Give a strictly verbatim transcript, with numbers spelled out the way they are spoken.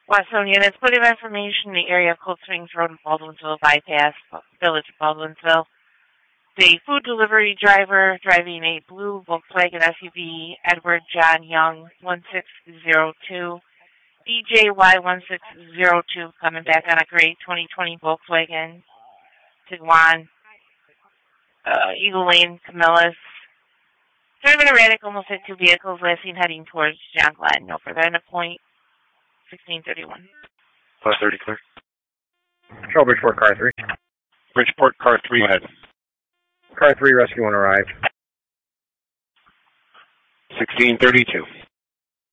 Western units, put in information in the area of Cold Springs Road in Baldwinsville bypass, Village of Baldwinsville. The food delivery driver driving a blue Volkswagen S U V, Edward John Young, one six zero two. D J Y one six zero two, coming back on a gray twenty twenty Volkswagen Tiguan, uh, Eagle Lane, Camillus. Driving erratic, almost hit two vehicles, last seen heading towards John Glenn. No further than a point, sixteen thirty-one. Plus thirty, clear. Control Bridgeport, car three. Bridgeport, car three, go ahead. Car three, rescue one arrived. sixteen thirty-two.